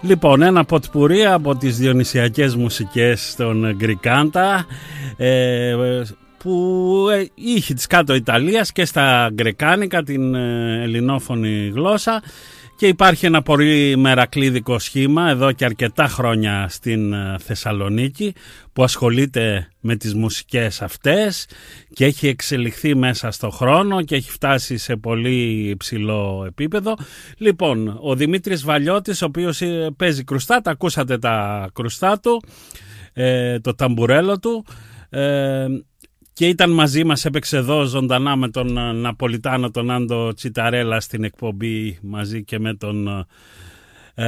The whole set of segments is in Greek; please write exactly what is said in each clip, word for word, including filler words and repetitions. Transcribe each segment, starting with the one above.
Λοιπόν, ένα ποτπουρί από τις διονυσιακές μουσικές των Γκρικάντα, ε, που είχε της κάτω Ιταλίας και στα γκρεκάνικα, την ελληνόφωνη γλώσσα, και υπάρχει ένα πολύ μερακλίδικο σχήμα εδώ και αρκετά χρόνια στην Θεσσαλονίκη που ασχολείται με τις μουσικές αυτές και έχει εξελιχθεί μέσα στο χρόνο και έχει φτάσει σε πολύ υψηλό επίπεδο. Λοιπόν, ο Δημήτρης Βαλιώτης, ο οποίος παίζει κρουστά, τα ακούσατε τα κρουστά του, ε, το ταμπουρέλο του, ε, και ήταν μαζί μας, έπαιξε εδώ ζωντανά με τον Ναπολιτάνο, τον Άντο Τσιταρέλα στην εκπομπή, μαζί και με τον ε,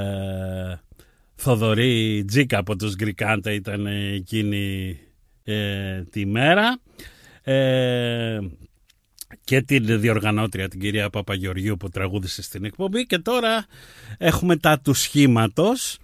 Θοδωρή Τζίκα από τους Γκρικάντα, ήταν εκείνη ε, τη μέρα, ε, και την διοργανώτρια την κυρία Παπαγεωργίου που τραγούδισε στην εκπομπή. Και τώρα έχουμε τα του σχήματος.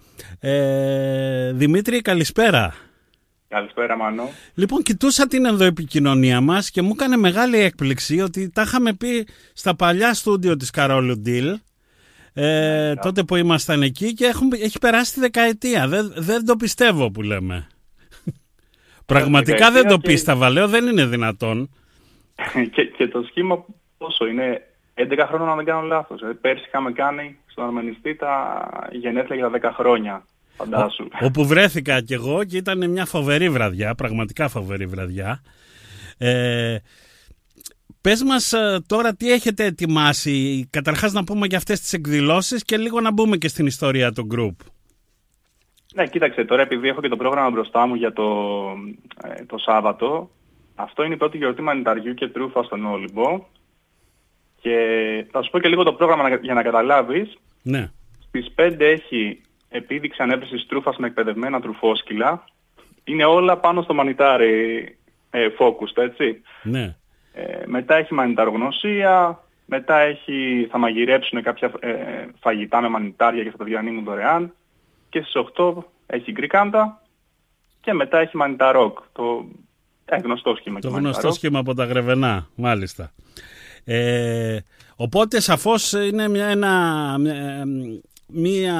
ε, Δημήτρη, καλησπέρα. Καλησπέρα, Μάνο. Λοιπόν, κοιτούσα την ενδοεπικοινωνία μας και μου έκανε μεγάλη έκπληξη ότι τα είχαμε πει στα παλιά στούντιο της Καρόλου Ντιλ, ε, τότε που ήμασταν εκεί, και έχουν, έχει περάσει τη δεκαετία. Δεν, δεν το πιστεύω που λέμε. Πραγματικά δεν το και... πίστευα, λέω, δεν είναι δυνατόν. και, και το σχήμα πόσο είναι, έντεκα χρόνια αν δεν κάνω λάθος. Ε, πέρσι είχαμε κάνει στον Αρμενιστή τα γενέθλια για τα δέκα χρόνια. Φαντάσου. Ό, όπου βρέθηκα κι εγώ και ήταν μια φοβερή βραδιά, πραγματικά φοβερή βραδιά. Ε, πες μας τώρα τι έχετε ετοιμάσει, καταρχάς να πούμε για αυτές τις εκδηλώσεις και λίγο να μπούμε και στην ιστορία του group. Ναι, κοίταξε, τώρα επειδή έχω και το πρόγραμμα μπροστά μου για το, ε, το Σάββατο, αυτό είναι η πρώτη γιορτή μανιταριού και τρούφα στον Όλυμπο, και θα σου πω και λίγο το πρόγραμμα για να καταλάβεις. Ναι. Στις πέντε έχει επίδειξη ανέβρεσης τρούφας με εκπαιδευμένα τρουφόσκυλα. Είναι όλα πάνω στο μανιτάρι ε, focused, έτσι. Ναι. Ε, μετά έχει μανιταρογνωσία, μετά έχει, θα μαγειρέψουν κάποια ε, φαγητά με μανιτάρια και θα τα διανύμουν δωρεάν. Και στις οκτώ έχει γκρικάντα και μετά έχει μανιταρόκ, το ε, γνωστό σχήμα. Το γνωστό σχήμα από τα Γρεβενά, μάλιστα. Ε, οπότε σαφώς είναι μια, ένα, μια, μια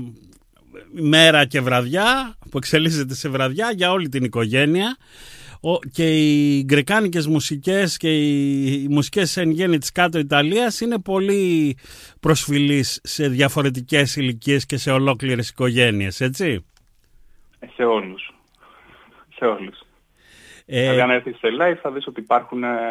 μέρα και βραδιά που εξελίσσεται σε βραδιά για όλη την οικογένεια, και οι γκρεκάνικες μουσικές και οι μουσικές εν γέννη της κάτω Ιταλίας είναι πολύ προσφυλείς σε διαφορετικές ηλικίες και σε ολόκληρες οικογένειες, έτσι. Σε όλους. Σε όλους. Ε... Δηλαδή αν έρθεις σε live θα δεις ότι υπάρχουν ε,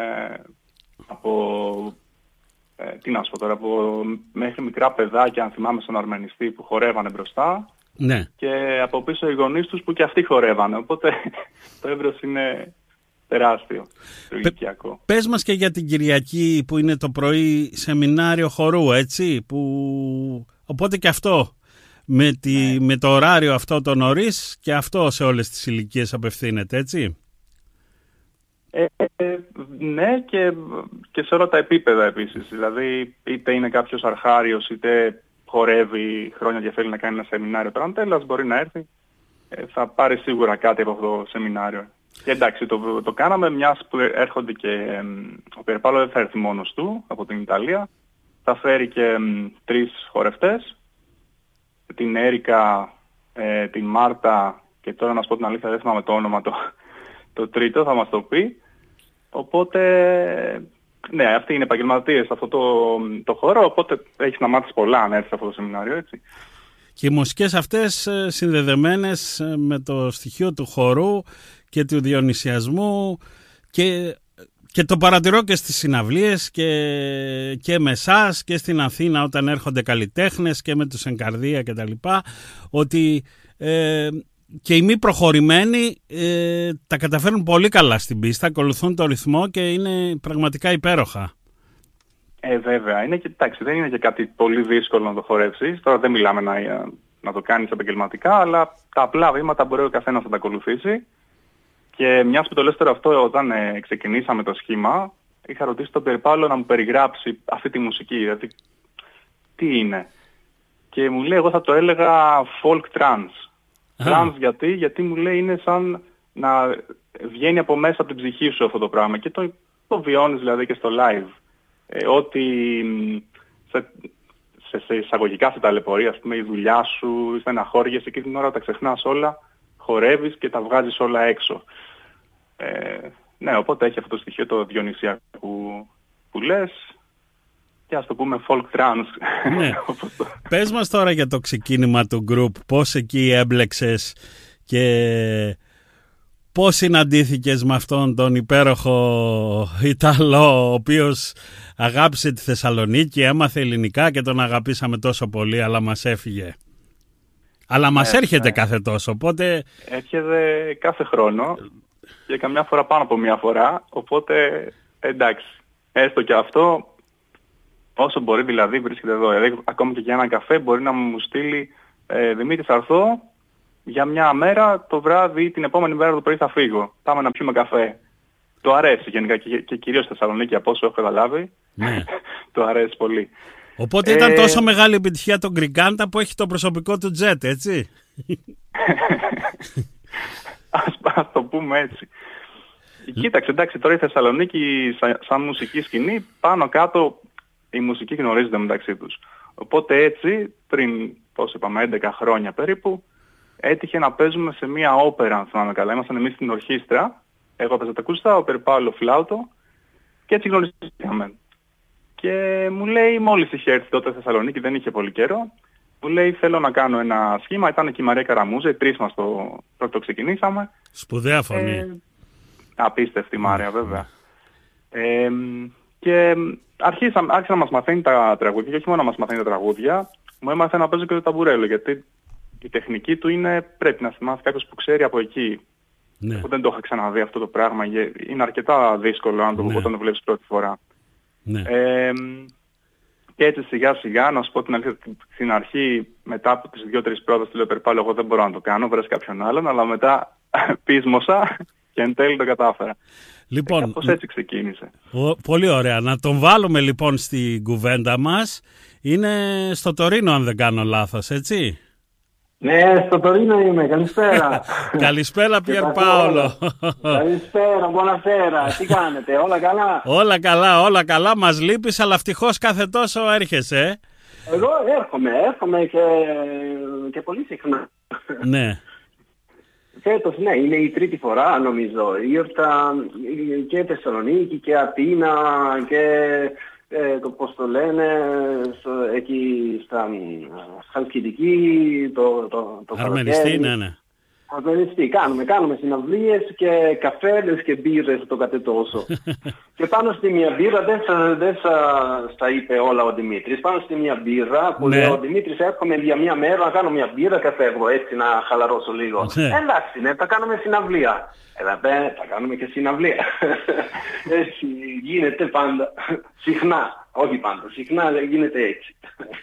από... Ε, τι να σου πω τώρα, από μέχρι μικρά παιδάκια, αν θυμάμαι, στον Αρμενιστή που χορεύανε μπροστά. Ναι. Και από πίσω οι γονείς τους που και αυτοί χορεύανε. Οπότε το εύρος είναι τεράστιο, το ηλικιακό. Πες μας και για την Κυριακή που είναι το πρωί σεμινάριο χορού, έτσι. Που... Οπότε και αυτό με, τη... ναι. με το ωράριο αυτό το νωρίς, και αυτό σε όλες τις ηλικίες απευθύνεται, έτσι. Ε, ε, ναι, και, και σε όλα τα επίπεδα επίσης. Δηλαδή είτε είναι κάποιος αρχάριος είτε χορεύει χρόνια και θέλει να κάνει ένα σεμινάριο τραντέλας, μπορεί να έρθει, ε, θα πάρει σίγουρα κάτι από αυτό το σεμινάριο. Και εντάξει, το, το κάναμε μιας που έρχονται και ε, ο Περπάλο δεν θα έρθει μόνος του από την Ιταλία, θα φέρει και ε, τρεις χορευτές, την Έρικα, ε, την Μάρτα, και τώρα να σου πω την αλήθεια δεν θυμάμαι το όνομα, το, το τρίτο θα μας το πει. Οπότε ναι, αυτοί είναι επαγγελματίες σε αυτό το, το χώρο, οπότε έχεις να μάθεις πολλά αν έρθεις σε αυτό το σεμινάριο, έτσι. Και οι μουσικές αυτές συνδεδεμένες με το στοιχείο του χορού και του διονυσιασμού, και, και το παρατηρώ και στις συναυλίες και, και με εσάς και στην Αθήνα όταν έρχονται καλλιτέχνες και με τους Ενκαρδία και τα λοιπά, ότι ε, και οι μη προχωρημένοι ε, τα καταφέρουν πολύ καλά στην πίστα, ακολουθούν το ρυθμό και είναι πραγματικά υπέροχα. Ε, βέβαια. Είναι και, εντάξει, δεν είναι και κάτι πολύ δύσκολο να το χορεύσεις. Τώρα δεν μιλάμε να, να το κάνεις επαγγελματικά, αλλά τα απλά βήματα μπορεί ο καθένας να τα ακολουθήσει. Και μιας που το λες τώρα αυτό, όταν ε, ξεκινήσαμε το σχήμα, είχα ρωτήσει τον Περπάλο να μου περιγράψει αυτή τη μουσική. Δηλαδή, τι είναι. Και μου λέει, εγώ θα το έλεγα folk trance. Trance γιατί, γιατί μου λέει είναι σαν να βγαίνει από μέσα από την ψυχή σου αυτό το πράγμα. Και το, το βιώνεις δηλαδή και στο live. Ε, ότι σε, σε εισαγωγικά σε ταλαιπωρία, ας πούμε, η δουλειά σου, στεναχώριες, εκεί την ώρα τα ξεχνάς όλα, χορεύεις και τα βγάζεις όλα έξω. Ε, ναι, οπότε έχει αυτό το στοιχείο το διονυσιακό που, που λες, και ας το πούμε folk trance. Ναι. Πες μας τώρα για το ξεκίνημα του group, πώς εκεί έμπλεξες και πώς συναντήθηκες με αυτόν τον υπέροχο Ιταλό, ο οποίος αγάπησε τη Θεσσαλονίκη, έμαθε ελληνικά και τον αγαπήσαμε τόσο πολύ, αλλά μας έφυγε. Αλλά μας ε, έρχεται ε, κάθε τόσο, οπότε... Έρχεται κάθε χρόνο και καμιά φορά πάνω από μία φορά, οπότε εντάξει, έστω και αυτό, όσο μπορεί δηλαδή βρίσκεται εδώ. Δηλαδή, ακόμα και για έναν καφέ μπορεί να μου στείλει ε, Δημήτρη, θα έρθω για μια μέρα το βράδυ, την επόμενη μέρα το πρωί θα φύγω. Πάμε να πιούμε καφέ. Το αρέσει γενικά και, και κυρίως στη Θεσσαλονίκη, από όσο έχω καταλάβει. Ναι. Το αρέσει πολύ. Οπότε ήταν ε... τόσο μεγάλη επιτυχία το Γκρικάντα που έχει το προσωπικό του τζετ, έτσι. ας, ας το πούμε έτσι. Κοίταξε, εντάξει, τώρα η Θεσσαλονίκη σαν, σαν μουσική σκηνή, πάνω κάτω οι μουσικοί γνωρίζονται μεταξύ τους. Οπότε έτσι, πριν, πώς είπαμε, έντεκα χρόνια περίπου, έτυχε να παίζουμε σε μια όπερα, αν θυμάμαι καλά. Ήμασταν εμείς στην ορχήστρα, εγώ έπαιζα τα ακούστα, ο Περπάολο φλάουτο, και έτσι γνωριστήκαμε. Και μου λέει, μόλις είχε έρθει τότε στη Θεσσαλονίκη, δεν είχε πολύ καιρό, μου λέει, θέλω να κάνω ένα σχήμα. Ήταν και η Μαρία Καραμούζα, οι τρεις μας το πρώτο ξεκινήσαμε. Σπουδαία φωνή. Ε, απίστευτη Μάρια, βέβαια. Ε, και αρχίσαμε, άρχισα να μας μαθαίνει τα τραγούδια, και όχι μόνο να μας μαθαίνει τα τραγούδια, μου έμαθε να παίζω και το ταμπουρέλο, γιατί η τεχνική του είναι, πρέπει να θυμάσαι κάποιος που ξέρει από εκεί. Ναι. Εγώ δεν το είχα ξαναδεί αυτό το πράγμα, είναι αρκετά δύσκολο αν το, ναι. όταν το βλέπεις πρώτη φορά. Ναι. Ε, και έτσι σιγά σιγά, να σου πω την αλήθεια, στην αρχή, μετά από τις δύο-τρεις πρώτες του λέω, Περπάλο, εγώ δεν μπορώ να το κάνω, βρες κάποιον άλλον, αλλά μετά πείσμωσα και εν τέλει το κατάφερα. Λοιπόν, πώς έτσι ξεκίνησε. Ο, πολύ ωραία. Να τον βάλουμε λοιπόν στην κουβέντα μας. Είναι στο Τωρίνο, αν δεν κάνω λάθος, έτσι. Ναι, στο Τωρίνο είμαι. Καλησπέρα. Καλησπέρα, Πιερ Πάολο. Καλησπέρα, buonasera. Τι κάνετε, όλα καλά? Όλα καλά, όλα καλά. Μας λείπεις, αλλά ευτυχώς κάθε τόσο έρχεσαι. Εγώ έρχομαι, έρχομαι και, και πολύ συχνά. Ναι. Φέτος, ναι, είναι η τρίτη φορά νομίζω. Ήρθα και Θεσσαλονίκη και Αθήνα και ε, το πώς το λένε, στο, εκεί στα Χαλκιδική, το, το, το Αρμενιστή, ναι, ναι. Αρμενιστή, κάνουμε, κάνουμε συναυλίες και καφέδες και μπύρες το κάτι τόσο. Και πάνω στη μια μπύρα, δεν θα, δεν θα στα είπε όλα ο Δημήτρης, πάνω στη μια μπύρα που ναι. λέει ο Δημήτρης, έρχομαι για μια μέρα να κάνω μια μπύρα και φεύγω έτσι να χαλαρώσω λίγο. Ναι. Εντάξει, ναι, θα κάνουμε συναυλία. Έλα, ναι, θα κάνουμε και συναυλία. Έτσι γίνεται πάντα. Συχνά, όχι πάντα, συχνά γίνεται έτσι.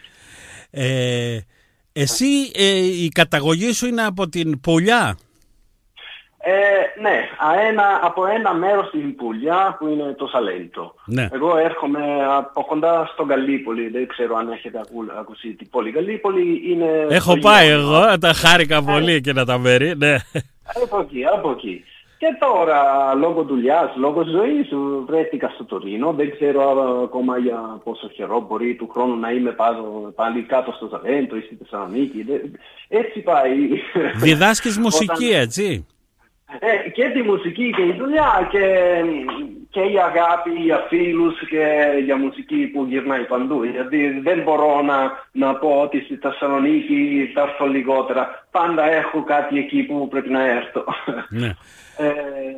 Ε... Εσύ ε, η καταγωγή σου είναι από την Πουλιά. Ε, ναι, ένα, από ένα μέρος στην Πουλιά που είναι το Σαλέντο. Ναι. Εγώ έρχομαι από κοντά στον Γαλλίπολη, δεν ξέρω αν έχετε ακού, ακούσει την πόλη. Γαλλίπολη είναι... Έχω πάει εγώ, τα χάρηκα πολύ ε, και να τα μέρη, ναι. Από εκεί, από εκεί. Και τώρα, λόγω δουλειάς, λόγω ζωής, βρέθηκα στο Τωρίνο. Δεν ξέρω ακόμα για πόσο καιρό, μπορεί του χρόνου να είμαι πάνω, πάλι κάτω στο Σαλέντο ή στη Θεσσαλονίκη. Έτσι πάει. Διδάσκεις μουσική, Όταν... έτσι. Ε, και τη μουσική και η δουλειά και, και η αγάπη για φίλους και για μουσική που γυρνάει παντού. Γιατί δεν μπορώ να, να πω ότι στη Θεσσαλονίκη θα έρθω λιγότερα. Πάντα έχω κάτι εκεί που πρέπει να έρθω. Ναι. Ε,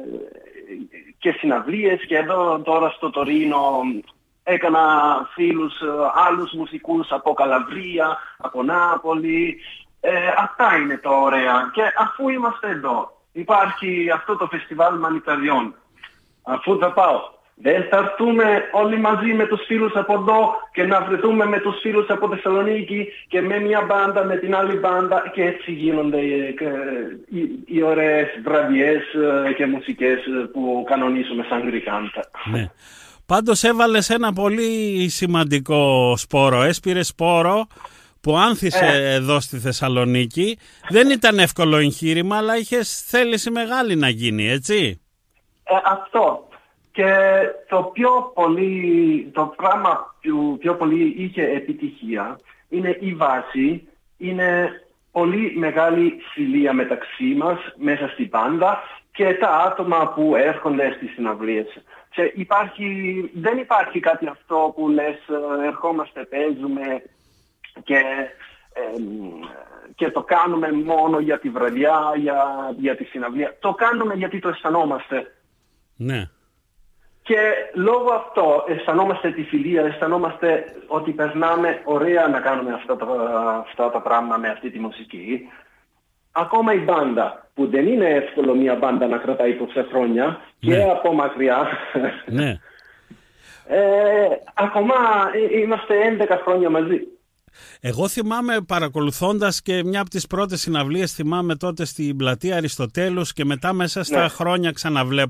και συναυλίες και εδώ τώρα στο Τωρίνο έκανα φίλους άλλους μουσικούς από Καλαβρία, από Νάπολη. Ε, αυτά είναι τα ωραία. Και αφού είμαστε εδώ, υπάρχει αυτό το φεστιβάλ Μανιταριών. Αφού θα πάω, δεν θα έρθουμε όλοι μαζί με τους φίλους από εδώ και να βρεθούμε με τους φίλους από Θεσσαλονίκη και με μια μπάντα, με την άλλη μπάντα και έτσι γίνονται οι, οι, οι ωραίες βραδιές και μουσικές που κανονίσουμε σαν Γκρικάντα. Ναι. Πάντως έβαλες ένα πολύ σημαντικό σπόρο, έσπηρες σπόρο που άνθησε ε. εδώ στη Θεσσαλονίκη. Δεν ήταν εύκολο εγχείρημα, αλλά είχες θέληση μεγάλη να γίνει, έτσι. Ε, αυτό. Και το πιο πολύ, το πράγμα που πιο πολύ είχε επιτυχία είναι η βάση, είναι πολύ μεγάλη φιλία μεταξύ μας μέσα στην μπάντα και τα άτομα που έρχονται στις συναυλίες. Και υπάρχει, δεν υπάρχει κάτι αυτό που λες ερχόμαστε, παίζουμε και, ε, και το κάνουμε μόνο για τη βραδιά, για, για τη συναυλία. Το κάνουμε γιατί το αισθανόμαστε. Ναι. Και λόγω αυτό αισθανόμαστε τη φιλία, αισθανόμαστε ότι περνάμε ωραία να κάνουμε αυτά τα, αυτά τα πράγματα με αυτή τη μουσική. Ακόμα η μπάντα, που δεν είναι εύκολο μια μπάντα να κρατάει τόσα χρόνια, ναι, και από μακριά. Ναι. ε, ακόμα είμαστε έντεκα χρόνια μαζί. Εγώ θυμάμαι, παρακολουθώντας και μια από τις πρώτες συναυλίες, θυμάμαι τότε στην πλατεία Αριστοτέλους και μετά μέσα στα, ναι, χρόνια ξαναβλέπω